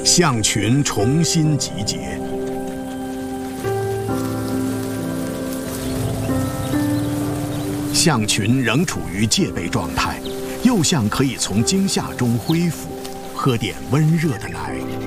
象群重新集结。象群仍处于戒备状态，幼象可以从惊吓中恢复，喝点温热的奶。